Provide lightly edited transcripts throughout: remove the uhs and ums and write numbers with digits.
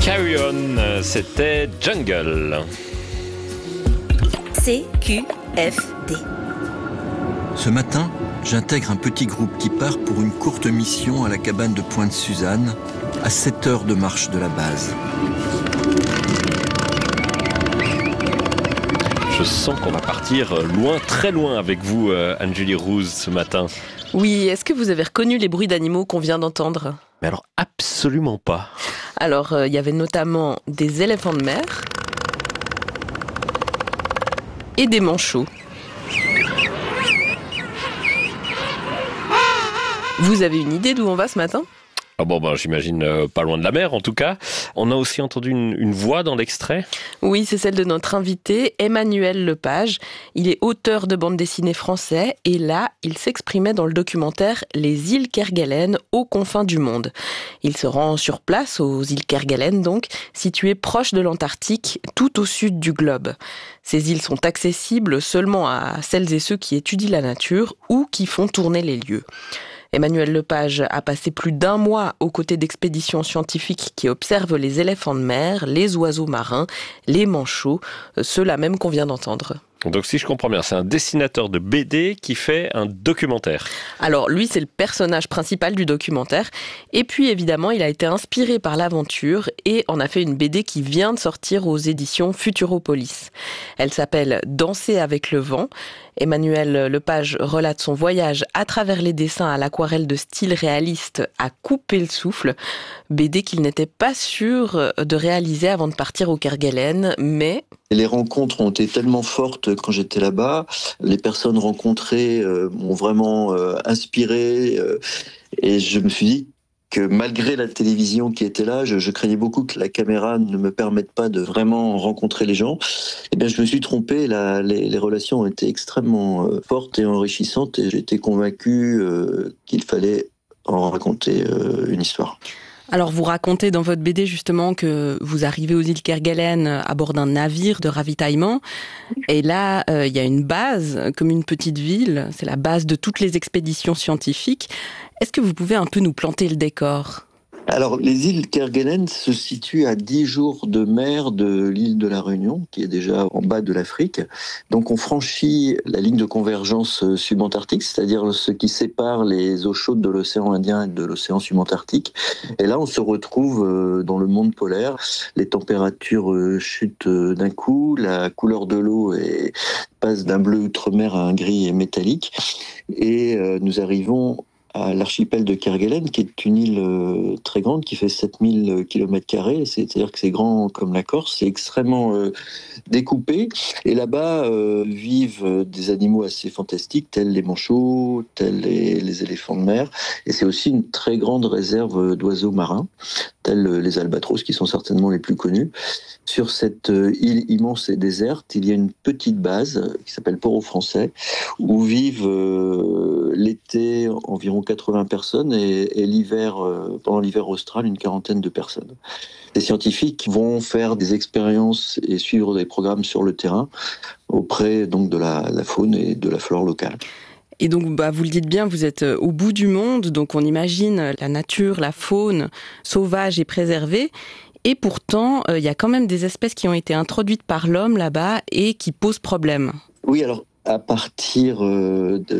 Carry On, c'était Jungle. CQFD. Ce matin, j'intègre un petit groupe qui part pour une courte mission à la cabane de Pointe-Suzanne, à 7 heures de marche de la base. Je sens qu'on va partir loin, très loin avec vous, Anne-Julie Rouz, ce matin. Oui, est-ce que vous avez reconnu les bruits d'animaux qu'on vient d'entendre ? Mais alors, absolument pas. Alors, il y avait notamment des éléphants de mer et des manchots. Vous avez une idée d'où on va ce matin ? Ah bon, j'imagine pas loin de la mer en tout cas. On a aussi entendu une voix dans l'extrait. Oui, c'est celle de notre invité, Emmanuel Lepage. Il est auteur de bande dessinée français et là, il s'exprimait dans le documentaire Les îles Kerguelen aux confins du monde. Il se rend sur place aux îles Kerguelen donc, situées proches de l'Antarctique, tout au sud du globe. Ces îles sont accessibles seulement à celles et ceux qui étudient la nature ou qui font tourner les lieux. Emmanuel Lepage a passé plus d'1 mois aux côtés d'expéditions scientifiques qui observent les éléphants de mer, les oiseaux marins, les manchots, ceux-là même qu'on vient d'entendre. Donc si je comprends bien, c'est un dessinateur de BD qui fait un documentaire. Alors lui, c'est le personnage principal du documentaire. Et puis évidemment, il a été inspiré par l'aventure et en a fait une BD qui vient de sortir aux éditions Futuropolis. Elle s'appelle « Danser avec le vent ». Emmanuel Lepage relate son voyage à travers les dessins à l'aquarelle de style réaliste à couper le souffle. BD qu'il n'était pas sûr de réaliser avant de partir au Kerguelen, mais... Les rencontres ont été tellement fortes quand j'étais là-bas. Les personnes rencontrées m'ont vraiment inspiré. Et je me suis dit que malgré la télévision qui était là, je craignais beaucoup que la caméra ne me permette pas de vraiment rencontrer les gens. Eh bien, je me suis trompé. Les relations ont été extrêmement fortes et enrichissantes. Et j'étais convaincu qu'il fallait en raconter une histoire. Alors vous racontez dans votre BD justement que vous arrivez aux îles Kerguelen à bord d'un navire de ravitaillement et là il y a une base comme une petite ville, c'est la base de toutes les expéditions scientifiques. Est-ce que vous pouvez un peu nous planter le décor ? Alors, les îles Kerguelen se situent à 10 jours de mer de l'île de la Réunion, qui est déjà en bas de l'Afrique. Donc, on franchit la ligne de convergence subantarctique, c'est-à-dire ce qui sépare les eaux chaudes de l'océan Indien et de l'océan subantarctique. Et là, on se retrouve dans le monde polaire. Les températures chutent d'un coup, la couleur de l'eau passe d'un bleu outre-mer à un gris métallique. Et nous arrivons à l'archipel de Kerguelen, qui est une île très grande, qui fait 7000 km², c'est-à-dire que c'est grand comme la Corse, c'est extrêmement découpé, et là-bas vivent des animaux assez fantastiques, tels les manchots, tels les éléphants de mer, et c'est aussi une très grande réserve d'oiseaux marins, tels les albatros, qui sont certainement les plus connus. Sur cette île immense et déserte, il y a une petite base qui s'appelle Port-au-Français, où vivent l'été environ 80 personnes et l'hiver, pendant l'hiver austral, une quarantaine de personnes. Les scientifiques vont faire des expériences et suivre des programmes sur le terrain auprès donc de la faune et de la flore locale. Et donc, vous le dites bien, vous êtes au bout du monde, donc on imagine la nature, la faune sauvage et préservée. Et pourtant, il y a quand même des espèces qui ont été introduites par l'homme là-bas et qui posent problème. Oui, alors à partir de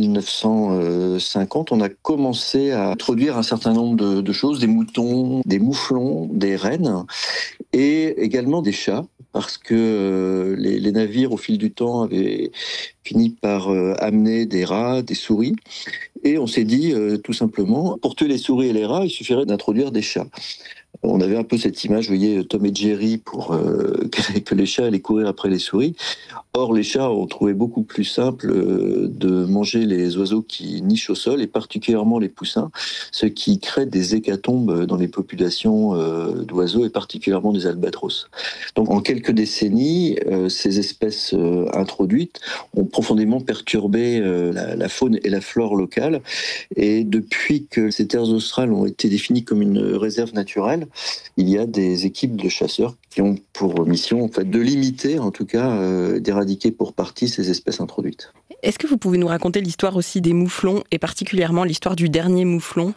1950, on a commencé à introduire un certain nombre de choses, des moutons, des mouflons, des rennes et également des chats, parce que les navires, au fil du temps, avaient fini par amener des rats, des souris. Et on s'est dit, tout simplement, pour tuer les souris et les rats, il suffirait d'introduire des chats. On avait un peu cette image, vous voyez, Tom et Jerry, pour que les chats allaient courir après les souris. Or, les chats ont trouvé beaucoup plus simple de manger les oiseaux qui nichent au sol, et particulièrement les poussins, ce qui crée des hécatombes dans les populations d'oiseaux, et particulièrement des albatros. Donc, en quelques décennies, ces espèces introduites ont profondément perturbé la faune et la flore locale. Et depuis que ces terres australes ont été définies comme une réserve naturelle, il y a des équipes de chasseurs qui ont pour mission, en fait, de limiter, en tout cas, d'éradiquer pour partie ces espèces introduites. Est-ce que vous pouvez nous raconter l'histoire aussi des mouflons, et particulièrement l'histoire du dernier mouflon ?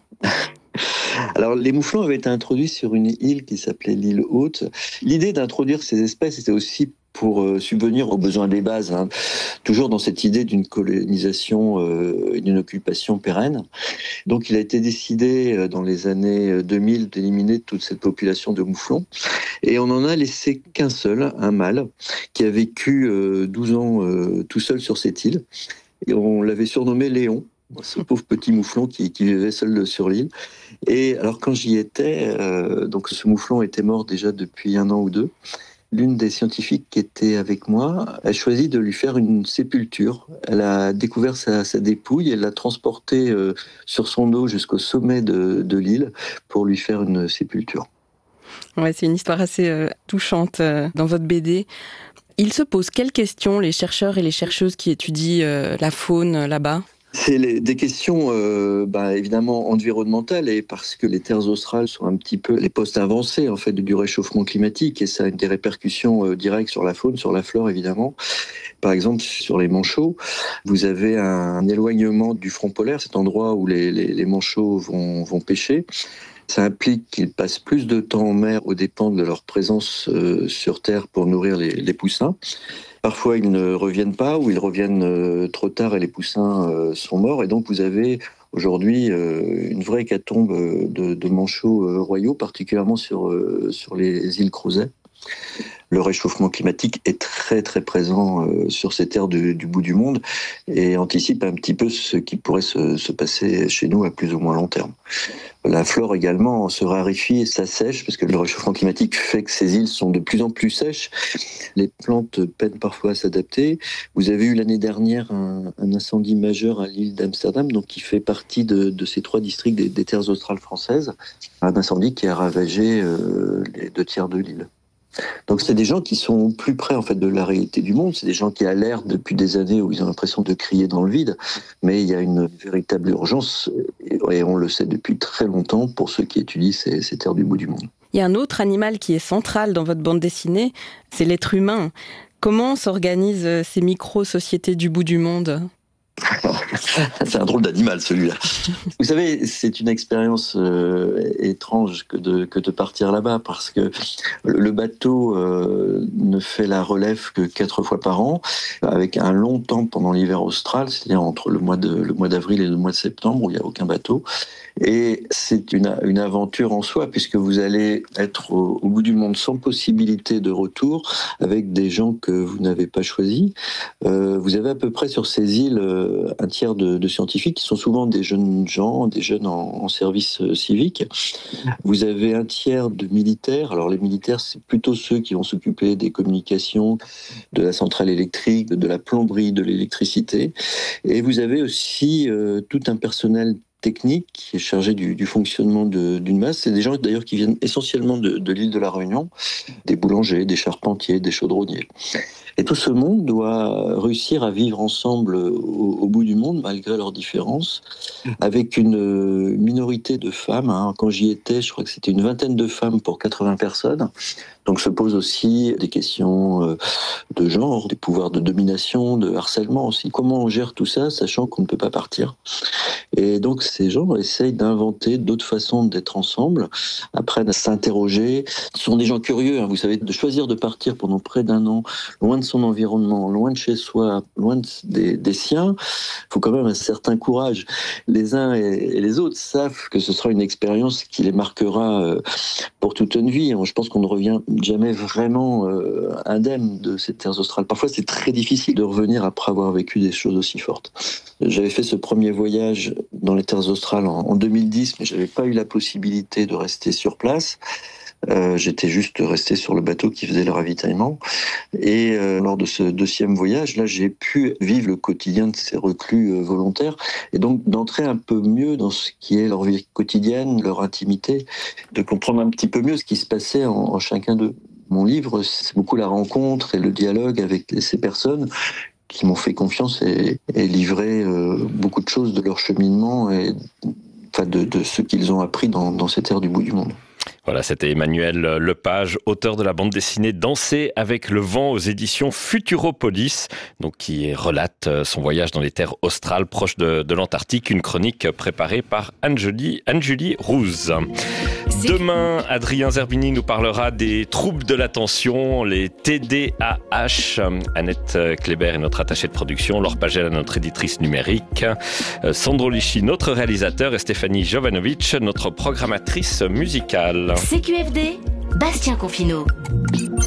Alors, les mouflons avaient été introduits sur une île qui s'appelait l'île Haute. L'idée d'introduire ces espèces était aussi pour subvenir aux besoins des bases, hein. Toujours dans cette idée d'une colonisation et d'une occupation pérenne. Donc il a été décidé dans les années 2000 d'éliminer toute cette population de mouflons, et on en a laissé qu'un seul, un mâle, qui a vécu 12 ans tout seul sur cette île, et on l'avait surnommé Léon. Ce pauvre petit mouflon qui vivait seul sur l'île. Et alors quand j'y étais, donc ce mouflon était mort déjà depuis 1 an ou 2. L'une des scientifiques qui était avec moi a choisi de lui faire une sépulture. Elle a découvert sa dépouille, elle l'a transportée sur son dos jusqu'au sommet de l'île pour lui faire une sépulture. Ouais, c'est une histoire assez touchante dans votre BD. Ils se posent quelles questions, les chercheurs et les chercheuses qui étudient la faune là-bas ? C'est des questions évidemment environnementales, et parce que les terres australes sont un petit peu les postes avancés en fait du réchauffement climatique, et ça a des répercussions directes sur la faune, sur la flore évidemment. Par exemple, sur les manchots, vous avez un éloignement du front polaire, cet endroit où les manchots vont pêcher. Ça implique qu'ils passent plus de temps en mer aux dépens de leur présence sur Terre pour nourrir les poussins. Parfois, ils ne reviennent pas, ou ils reviennent trop tard et les poussins sont morts. Et donc, vous avez aujourd'hui une vraie hécatombe de manchots royaux, particulièrement sur les îles Crozet. Le réchauffement climatique est très très présent sur ces terres du bout du monde, et anticipe un petit peu ce qui pourrait se passer chez nous à plus ou moins long terme. La flore également se raréfie et s'assèche, parce que le réchauffement climatique fait que ces îles sont de plus en plus sèches. Les plantes peinent parfois à s'adapter. Vous avez eu l'année dernière un incendie majeur à l'île d'Amsterdam, donc qui fait partie de ces 3 districts des terres australes françaises. Un incendie qui a ravagé les 2 tiers de l'île. Donc c'est des gens qui sont plus près en fait de la réalité du monde. C'est des gens qui alertent depuis des années, où ils ont l'impression de crier dans le vide. Mais il y a une véritable urgence, et on le sait depuis très longtemps pour ceux qui étudient ces terres du bout du monde. Il y a un autre animal qui est central dans votre bande dessinée, c'est l'être humain. Comment s'organisent ces micro-sociétés du bout du monde ? C'est un drôle d'animal, celui-là. Vous savez, c'est une expérience étrange que de partir là-bas, parce que le bateau ne fait la relève que 4 fois par an, avec un long temps pendant l'hiver austral, c'est-à-dire entre le mois d'avril et le mois de septembre, où il n'y a aucun bateau. Et c'est une aventure en soi, puisque vous allez être au bout du monde sans possibilité de retour, avec des gens que vous n'avez pas choisis. Vous avez à peu près sur ces îles un tiers de scientifiques, qui sont souvent des jeunes gens, des jeunes en service civique. Vous avez un tiers de militaires. Alors les militaires, c'est plutôt ceux qui vont s'occuper des communications, de la centrale électrique, de la plomberie, de l'électricité. Et vous avez aussi tout un personnel technique qui est chargé du fonctionnement d'une masse. C'est des gens d'ailleurs qui viennent essentiellement de l'île de la Réunion, des boulangers, des charpentiers, des chaudronniers. Et tout ce monde doit réussir à vivre ensemble au bout du monde, malgré leurs différences, avec une minorité de femmes. Quand j'y étais, je crois que c'était une 20aine de femmes pour 80 personnes. Donc se posent aussi des questions de genre, des pouvoirs de domination, de harcèlement aussi. Comment on gère tout ça, sachant qu'on ne peut pas partir ? Et donc ces gens essayent d'inventer d'autres façons d'être ensemble, apprennent à s'interroger. Ce sont des gens curieux, vous savez, de choisir de partir pendant près d'1 an, loin de son environnement, loin de chez soi, loin des siens. Il faut quand même un certain courage. Les uns et les autres savent que ce sera une expérience qui les marquera pour toute une vie. Je pense qu'on ne revient jamais vraiment indemne de ces terres australes. Parfois, c'est très difficile de revenir après avoir vécu des choses aussi fortes. J'avais fait ce premier voyage dans les terres australes en 2010, mais j'avais pas eu la possibilité de rester sur place. J'étais juste resté sur le bateau qui faisait le ravitaillement. Et lors de ce 2e voyage, là, j'ai pu vivre le quotidien de ces reclus volontaires, et donc d'entrer un peu mieux dans ce qui est leur vie quotidienne, leur intimité, de comprendre un petit peu mieux ce qui se passait en chacun d'eux. Mon livre, c'est beaucoup la rencontre et le dialogue avec ces personnes qui m'ont fait confiance et livré beaucoup de choses de leur cheminement et de ce qu'ils ont appris dans ces terres du bout du monde. Voilà, c'était Emmanuel Lepage, auteur de la bande dessinée Danser avec le vent aux éditions Futuropolis, donc qui relate son voyage dans les terres australes proches de l'Antarctique, une chronique préparée par Anne-Julie Rouz. Demain, Adrien Zerbini nous parlera des troubles de l'attention, les TDAH. Annette Kléber est notre attachée de production, Laure Pagel, notre éditrice numérique, Sandro Lichy, notre réalisateur, et Stéphanie Jovanovic, notre programmatrice musicale. CQFD, Bastien Confineau.